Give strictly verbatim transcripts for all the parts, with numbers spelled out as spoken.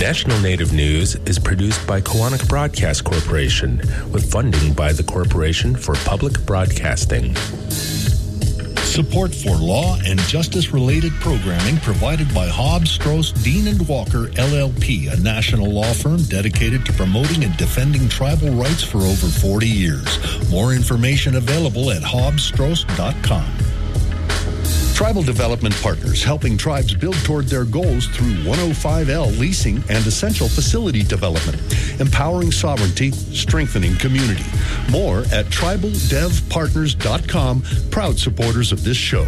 National Native News is produced by Koahnic Broadcast Corporation with funding by the Corporation for Public Broadcasting. Support for law and justice-related programming provided by Hobbs, Strauss, Dean and Walker, L L P, a national law firm dedicated to promoting and defending tribal rights for over forty years. More information available at hobbs strauss dot com. Tribal Development Partners, helping tribes build toward their goals through one oh five L leasing and essential facility development, empowering sovereignty, strengthening community. More at tribal dev partners dot com, proud supporters of this show.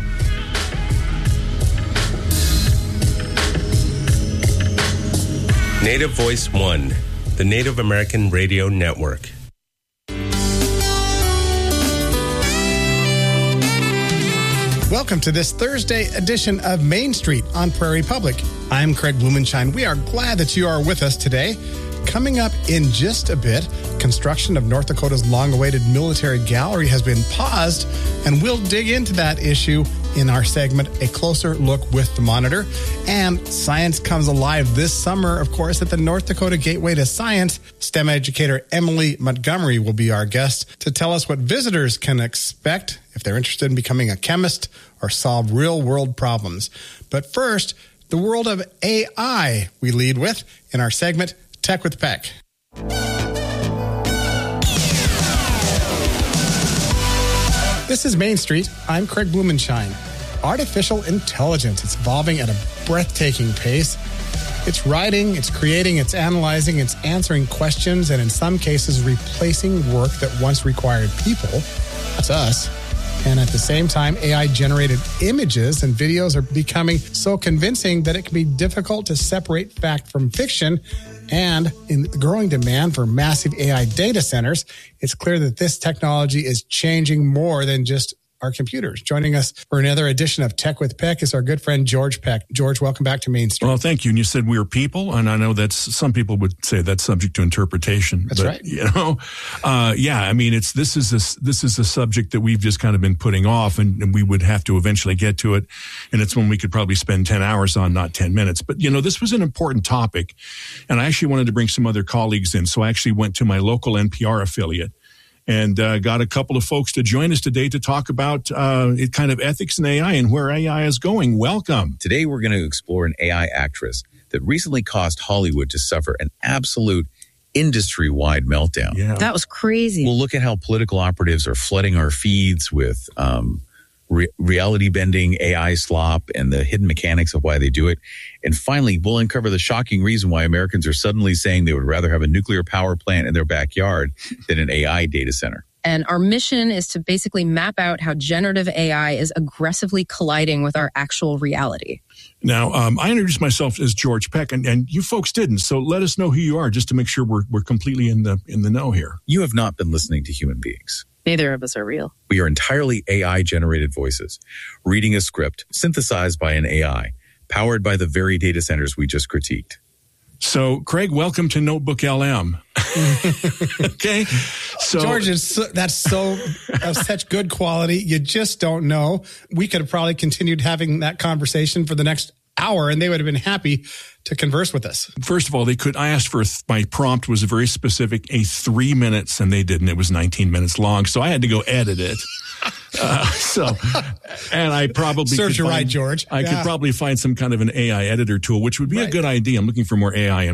Native Voice One, the Native American Radio Network. Welcome to this Thursday edition of Main Street on Prairie Public. I'm Craig Blumenshine. We are glad that you are with us today. Coming up in just a bit, construction of North Dakota's long-awaited military gallery has been paused, and we'll dig into that issue in our segment, A Closer Look with the Monitor. And science comes alive this summer, of course, at the North Dakota Gateway to Science. STEM educator Emily Montgomery will be our guest to tell us what visitors can expect if they're interested in becoming a chemist or solve real-world problems. But first, the world of A I we lead with in our segment, Tech with Peck. This is Main Street. I'm Craig Blumenshine. Artificial intelligence, it's evolving at a breathtaking pace. It's writing, it's creating, it's analyzing, it's answering questions, and in some cases, replacing work that once required people. That's us. And at the same time, A I-generated images and videos are becoming so convincing that it can be difficult to separate fact from fiction. And in the growing demand for massive A I data centers, it's clear that this technology is changing more than just our computers. Joining us for another edition of Tech with Peck is our good friend George Peck. George, welcome back to Main Street. Well, thank you. And you said we're people, and I know that's some people would say that's subject to interpretation. That's but, right. You know, uh, yeah. I mean, it's this is a, this is a subject that we've just kind of been putting off, and, and we would have to eventually get to it. And it's one we could probably spend ten hours on, not ten minutes. But you know, this was an important topic, and I actually wanted to bring some other colleagues in, so I actually went to my local N P R affiliate and uh, got a couple of folks to join us today to talk about uh, it kind of ethics in A I and where A I is going. Welcome. Today, we're going to explore an A I actress that recently caused Hollywood to suffer an absolute industry-wide meltdown. Yeah. That was crazy. We'll look at how political operatives are flooding our feeds with um, re- reality-bending A I slop and the hidden mechanics of why they do it. And finally, we'll uncover the shocking reason why Americans are suddenly saying they would rather have a nuclear power plant in their backyard than an A I data center. And our mission is to basically map out how generative A I is aggressively colliding with our actual reality. Now, um, I introduced myself as George Peck, and, and you folks didn't. So let us know who you are, just to make sure we're we're completely in the in the know here. You have not been listening to human beings. Neither of us are real. We are entirely A I-generated voices, reading a script synthesized by an A I, powered by the very data centers we just critiqued. So, Craig, welcome to Notebook L M. Okay, so George, it's so, that's so of such good quality. You just don't know. We could have probably continued having that conversation for the next hour, and they would have been happy to converse with us. First of all, they could. I asked for th- my prompt was a very specific, a three minutes, and they didn't. It was nineteen minutes long, so I had to go edit it. Uh, so, and I probably serves could you find, right, George. I yeah. could probably find some kind of an A I editor tool, which would be right. a good idea. I'm looking for more A I in